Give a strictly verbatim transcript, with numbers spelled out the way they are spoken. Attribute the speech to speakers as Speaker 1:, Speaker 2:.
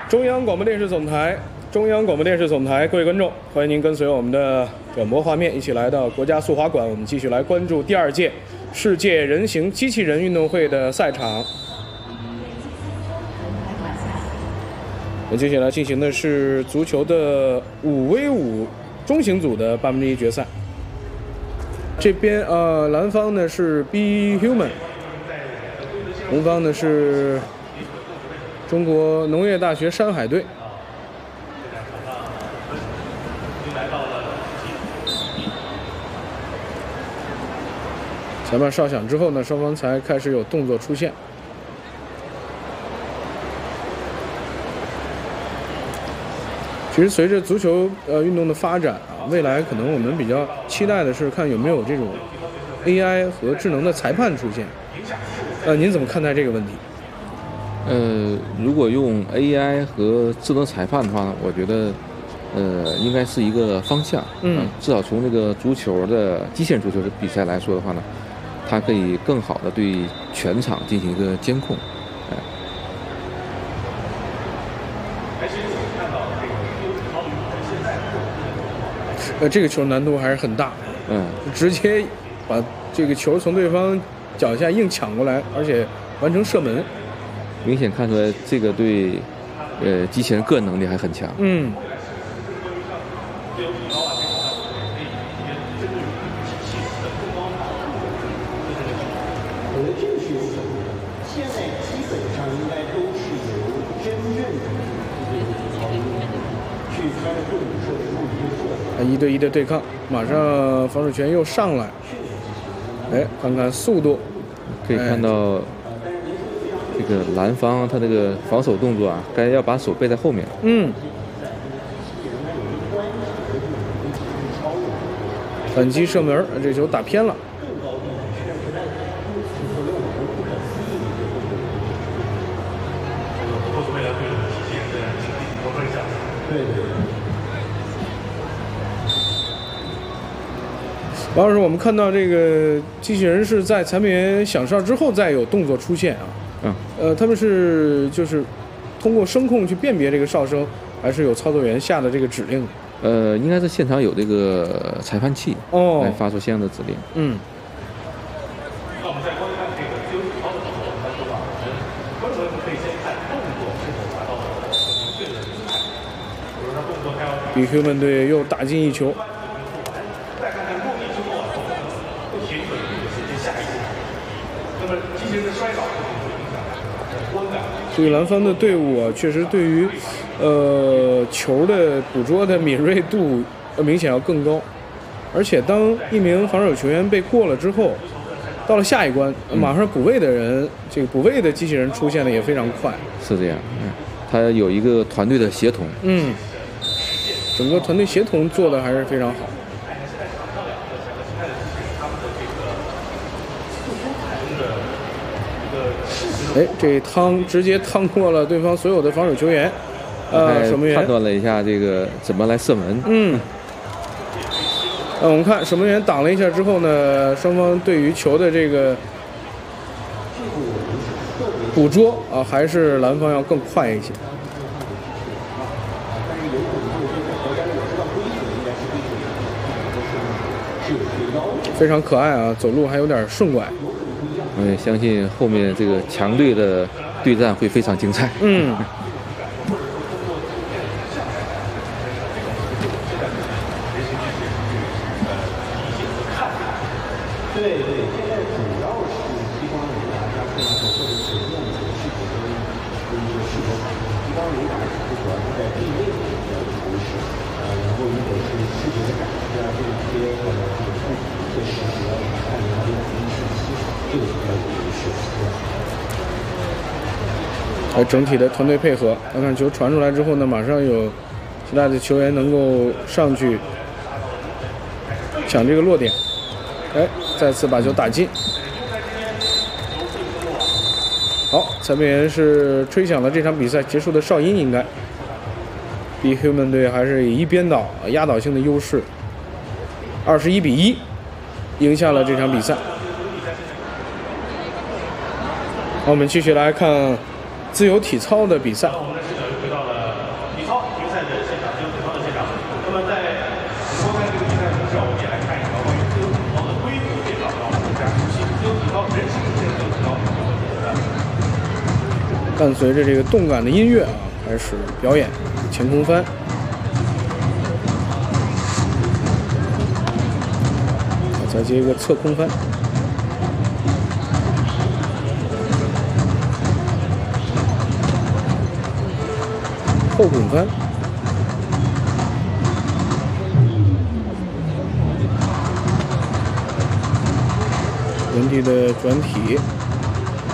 Speaker 1: 中央广播电视总台，中央广播电视总台，各位观众，欢迎您跟随我们的转播画面，一起来到国家速滑馆，我们继续来关注第二届世界人形机器人运动会的赛场。我们接下来进行的是足球的五 v 五中型组的八分之一决赛。这边呃，蓝方呢是 Be Human， 红方呢是中国农业大学山海队。裁判哨响之后呢，双方才开始有动作出现。其实随着足球呃运动的发展啊，未来可能我们比较期待的是看有没有这种 A I 和智能的裁判出现。呃，您怎么看待这个问题？
Speaker 2: 呃，如果用 A I 和智能裁判的话呢，我觉得，呃，应该是一个方向。嗯、呃，至少从这个足球的机器人足球的比赛来说的话呢，它可以更好的对全场进行一个监控。哎、
Speaker 1: 呃，这个球难度还是很大。
Speaker 2: 嗯，
Speaker 1: 直接把这个球从对方脚下硬抢过来，而且完成射门。
Speaker 2: 明显看出来，这个对，呃，机器人个人能力还很强。
Speaker 1: 嗯。
Speaker 3: 现在基本上应该都是由真正的去参动手术。
Speaker 1: 啊，一对一的对抗，马上防守权又上来。哎，看看速度，
Speaker 2: 可以看到。哎这个蓝方他这个防守动作啊，该要把手背在后面。
Speaker 1: 嗯。反击射门，这球打偏了。王老师，我们看到这个机器人是在裁判员响哨之后再有动作出现啊。
Speaker 2: 嗯，
Speaker 1: 呃，他们是就是通过声控去辨别这个哨声，还是有操作员下的这个指令？
Speaker 2: 呃，应该是现场有这个裁判器哦，来发出相应的指令。
Speaker 1: 嗯。
Speaker 4: 那我们再观看这个自由体操的时候，他说啊，观众可以先看动作是否达到了确认的姿态，比如说他动作还要。
Speaker 1: 比 Human 队又打进一球。
Speaker 4: 再看看落地之后啊，停止这个时间下一步。那么机器人的摔倒。
Speaker 1: 这个蓝方的队伍啊，确实对于，呃，球的捕捉的敏锐度明显要更高，而且当一名防守球员被过了之后，到了下一关，马上补位的人，这个补位的机器人出现的也非常快。
Speaker 2: 是这样，嗯，他有一个团队的协同，
Speaker 1: 嗯，整个团队协同做的还是非常好。哎，这趟直接趟过了对方所有的防守球员，呃，守门员
Speaker 2: 判断了一下这个怎么来射门。
Speaker 1: 嗯，呃，我们看守门员挡了一下之后呢，双方对于球的这个捕捉啊，还是蓝方要更快一些。非常可爱啊，走路还有点顺拐。
Speaker 2: 我也相信后面这个强队的对战会非常精彩。
Speaker 1: 嗯。
Speaker 3: 对对，现在主要是激光雷达加上或者是电子视觉的一个视觉反应。激光雷达是主要是在地面的一个投射，呃，然后如果是视觉的感知啊，这些呃这个物体这些主要是看它的反应信息。这个比较有优势。
Speaker 1: 哎，整体的团队配合，看看球传出来之后呢，马上有其他的球员能够上去抢这个落点，哎，再次把球打进。好，裁判员是吹响了这场比赛结束的哨音，应该。Be Human 队还是以一边倒压倒性的优势，二十一比一赢下了这场比赛。好，我们继续来看自由体操的比赛。 伴随着这个动感的音乐啊，开始表演前空翻。再接一个侧空翻，后滚翻，原地的转体。